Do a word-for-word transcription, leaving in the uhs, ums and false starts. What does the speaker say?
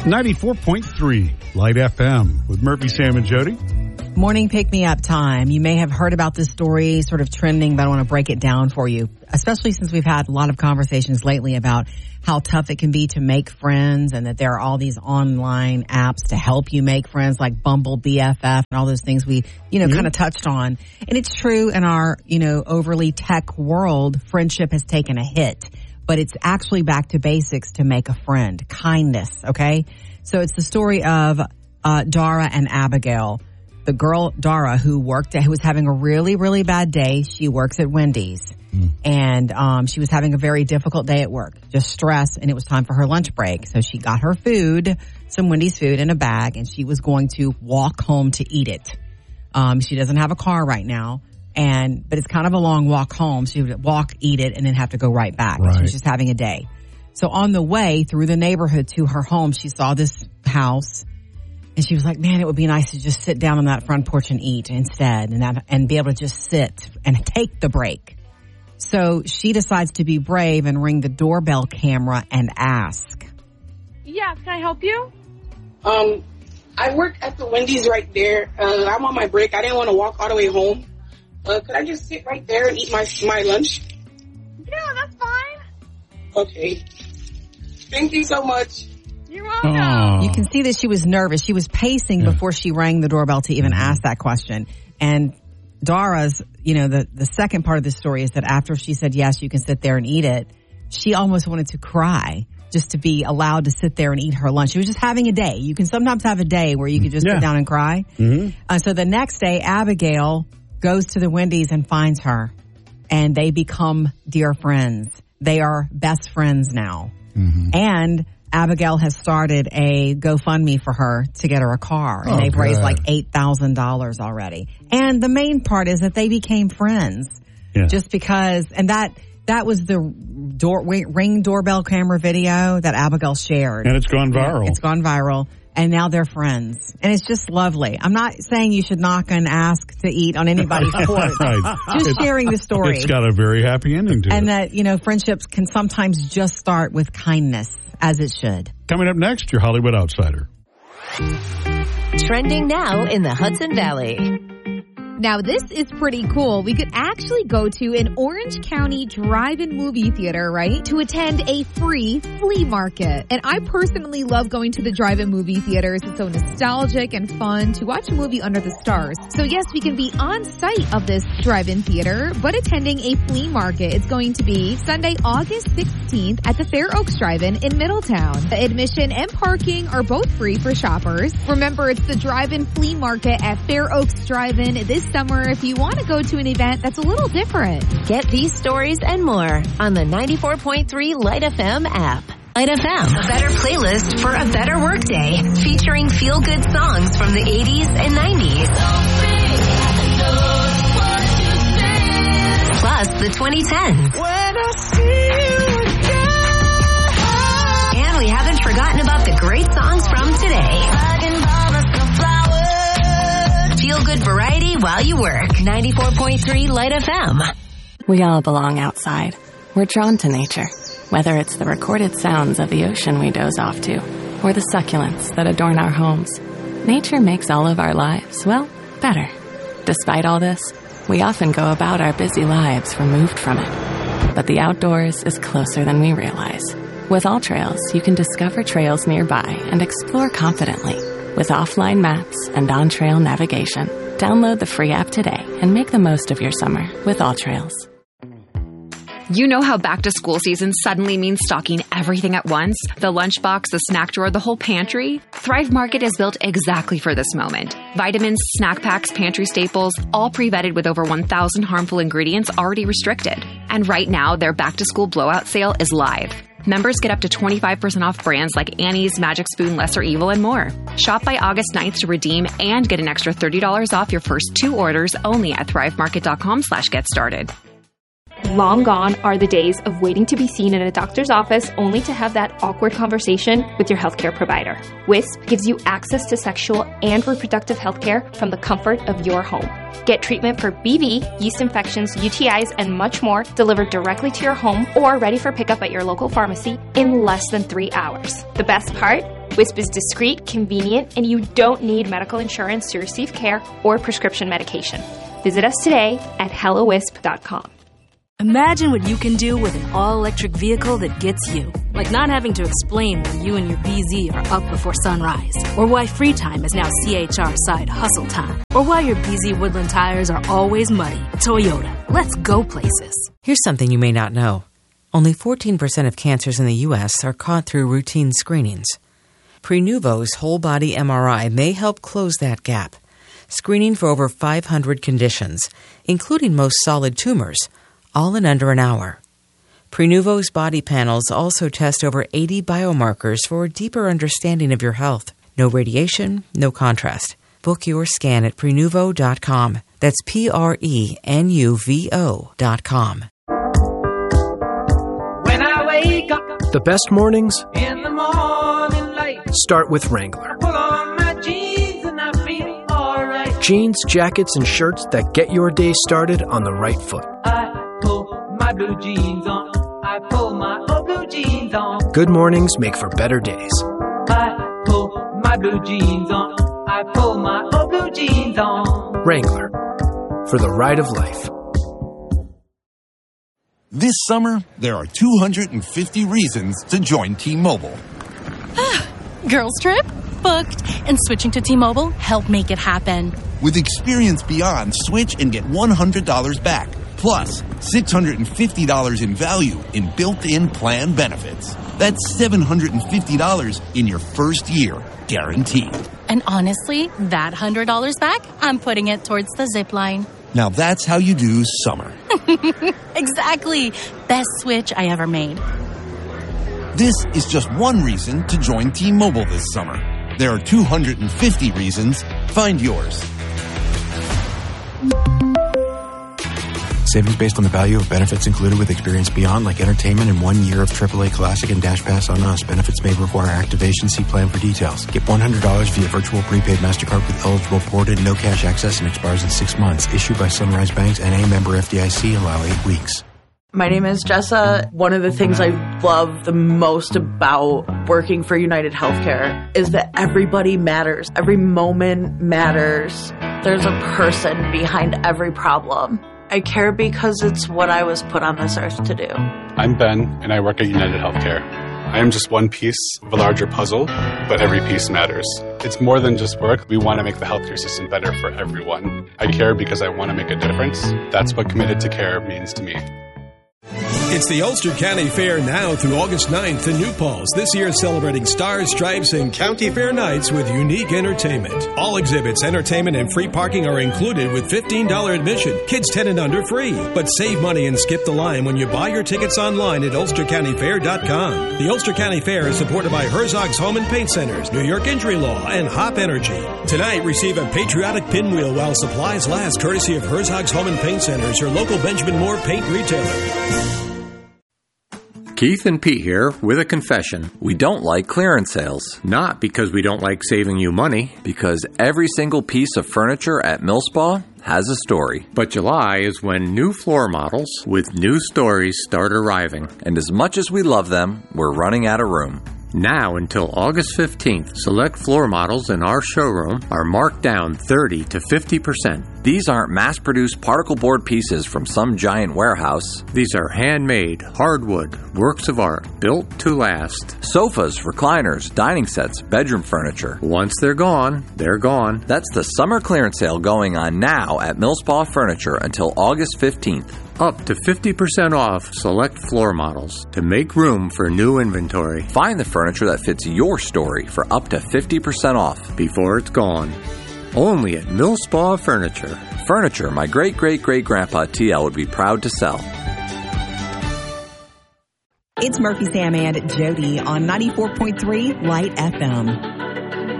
ninety-four point three Light F M with Murphy, Sam, and Jody. Morning pick-me-up time. You may have heard about this story sort of trending, but I want to break it down for you, especially since we've had a lot of conversations lately about how tough it can be to make friends and that there are all these online apps to help you make friends like Bumble, B F F, and all those things we, you know, mm-hmm. kind of touched on. And it's true in our, you know, overly tech world, friendship has taken a hit. But it's actually back to basics to make a friend. Kindness, okay? So it's the story of uh Dara and Abigail. The girl, Dara, who worked at, who was having a really, really bad day. She works at Wendy's. Mm. And um she was having a very difficult day at work. Just stress, and it was time for her lunch break. So she got her food, some Wendy's food in a bag, and she was going to walk home to eat it. Um She doesn't have a car right now. And, but it's kind of a long walk home. She would walk, eat it, and then have to go right back. Right. She was just having a day. So on the way through the neighborhood to her home, she saw this house and she was like, man, it would be nice to just sit down on that front porch and eat instead and that, and be able to just sit and take the break. So she decides to be brave and ring the doorbell camera and ask. Yeah, can I help you? Um, I work at the Wendy's right there. Uh, I'm on my break. I didn't want to walk all the way home. Uh, could I just sit right there and eat my my lunch? Yeah, that's fine. Okay. Thank you so much. You're welcome. Aww. You can see that she was nervous. She was pacing yeah. before she rang the doorbell to even ask that question. And Dara's, you know, the, the second part of the story is that after she said, yes, you can sit there and eat it, she almost wanted to cry just to be allowed to sit there and eat her lunch. She was just having a day. You can sometimes have a day where you can just yeah. sit down and cry. Mm-hmm. Uh, so the next day, Abigail goes to the Wendy's and finds her, and they become dear friends. They are best friends now. Mm-hmm. And Abigail has started a GoFundMe for her to get her a car, and oh, they've God. raised like eight thousand dollars already. And the main part is that they became friends yeah. just because, and that that was the door, ring doorbell camera video that Abigail shared. And it's gone viral. Yeah, it's gone viral. And now they're friends. And it's just lovely. I'm not saying you should knock and ask to eat on anybody's porch. Right. Just it's, sharing the story. It's got a very happy ending to and it. And that, you know, friendships can sometimes just start with kindness, as it should. Coming up next, your Hollywood Outsider. Trending now in the Hudson Valley. Now, this is pretty cool. We could actually go to an Orange County drive-in movie theater, right, to attend a free flea market. And I personally love going to the drive-in movie theaters. It's so nostalgic and fun to watch a movie under the stars. So, yes, we can be on site of this drive-in theater, but attending a flea market. It's going to be Sunday, August sixteenth at the Fair Oaks Drive-In in Middletown. Admission and parking are both free for shoppers. Remember, it's the drive-in flea market at Fair Oaks Drive-In this summer if you want to go to an event that's a little different. Get these stories and more on the ninety-four point three Light F M app. Light F M, a better playlist for a better workday, featuring feel-good songs from the eighties and nineties. Plus the twenty tens. When I see you again. And we haven't forgotten about the great songs from today. Feel good variety while you work. ninety-four point three Light F M. We all belong outside. We're drawn to nature, whether it's the recorded sounds of the ocean we doze off to, or the succulents that adorn our homes. Nature makes all of our lives, well, better. Despite all this, we often go about our busy lives removed from it. But the outdoors is closer than we realize. With AllTrails, you can discover trails nearby and explore confidently. With offline maps and on-trail navigation, download the free app today and make the most of your summer with AllTrails. You know how back to school season suddenly means stocking everything at once? The lunchbox, the snack drawer, the whole pantry? Thrive Market is built exactly for this moment. Vitamins, snack packs, pantry staples, all pre-vetted with over one thousand harmful ingredients already restricted. And right now, their back to school blowout sale is live. Members get up to twenty-five percent off brands like Annie's, Magic Spoon, Lesser Evil, and more. Shop by August ninth to redeem and get an extra thirty dollars off your first two orders only at thrivemarket.com slash get started. Long gone are the days of waiting to be seen in a doctor's office only to have that awkward conversation with your healthcare provider. Wisp gives you access to sexual and reproductive healthcare from the comfort of your home. Get treatment for B V, yeast infections, U T Is, and much more delivered directly to your home or ready for pickup at your local pharmacy in less than three hours. The best part? Wisp is discreet, convenient, and you don't need medical insurance to receive care or prescription medication. Visit us today at hello wisp dot com. Imagine what you can do with an all-electric vehicle that gets you. Like not having to explain why you and your B Z are up before sunrise. Or why free time is now C H R side hustle time. Or why your B Z Woodland tires are always muddy. Toyota. Let's go places. Here's something you may not know. Only fourteen percent of cancers in the U S are caught through routine screenings. Prenuvo's whole-body M R I may help close that gap. Screening for over five hundred conditions, including most solid tumors, all in under an hour. Prenuvo's body panels also test over eighty biomarkers for a deeper understanding of your health. No radiation, no contrast. Book your scan at Prenuvo dot com. That's P R E N U V O dot com. When I wake up, the best mornings in the morning light, start with Wrangler. Pull on my jeans and I feel alright. Jeans, jackets, and shirts that get your day started on the right foot. I pull my blue jeans on. I pull my old blue jeans on. Good mornings make for better days. I pull my blue jeans on. I pull my old blue jeans on. Wrangler, for the ride of life. This summer, there are two hundred fifty reasons to join T-Mobile. Girls trip? Booked. And switching to T-Mobile helped make it happen. With Experience Beyond, switch and get one hundred dollars back. Plus, six hundred fifty dollars in value in built-in plan benefits. That's seven hundred fifty dollars in your first year, guaranteed. And honestly, that one hundred dollars back, I'm putting it towards the zip line. Now that's how you do summer. Exactly. Best switch I ever made. This is just one reason to join T-Mobile this summer. There are two hundred fifty reasons. Find yours. Savings based on the value of benefits included with Experience Beyond, like entertainment and one year of triple A Classic and Dash Pass on us. Benefits may require activation. See plan for details. Get one hundred dollars via virtual prepaid MasterCard with eligible ported, no cash access, and expires in six months. Issued by Sunrise Banks, N A member F D I C. Allow eight weeks. My name is Jessa. One of the things I love the most about working for United Healthcare is that everybody matters. Every moment matters. There's a person behind every problem. I care because it's what I was put on this earth to do. I'm Ben, and I work at United Healthcare. I am just one piece of a larger puzzle, but every piece matters. It's more than just work. We want to make the healthcare system better for everyone. I care because I want to make a difference. That's what Committed to Care means to me. It's the Ulster County Fair now through August ninth in New Paltz. This year celebrating Stars, Stripes, and County Fair nights with unique entertainment. All exhibits, entertainment, and free parking are included with fifteen dollars admission. Kids ten and under free. But save money and skip the line when you buy your tickets online at ulster county fair dot com. The Ulster County Fair is supported by Herzog's Home and Paint Centers, New York Injury Law, and Hop Energy. Tonight, receive a patriotic pinwheel while supplies last, courtesy of Herzog's Home and Paint Centers, your local Benjamin Moore paint retailer. Keith and Pete here with a confession. We don't like clearance sales. Not because we don't like saving you money. Because every single piece of furniture at Millspa has a story. But July is when new floor models with new stories start arriving. And as much as we love them, we're running out of room. Now until August fifteenth, select floor models in our showroom are marked down thirty to fifty percent. These aren't mass-produced particle board pieces from some giant warehouse. These are handmade, hardwood, works of art, built to last. Sofas, recliners, dining sets, bedroom furniture. Once they're gone, they're gone. That's the summer clearance sale going on now at Millspa Furniture until August fifteenth. Up to fifty percent off select floor models to make room for new inventory. Find the furniture that fits your story for up to fifty percent off before it's gone. Only at Millspa Furniture. Furniture my great-great-great-grandpa T L would be proud to sell. It's Murphy, Sam, and Jody on ninety-four point three Light F M.